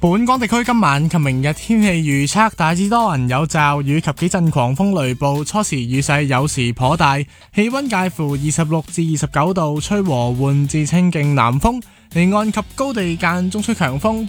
本港地區今晚及明日天氣預測大致多雲有驟雨及幾陣狂風雷暴，初時雨勢有時頗大，氣溫介乎26至29度，吹和緩至清勁南風，離岸及高地間中吹強風。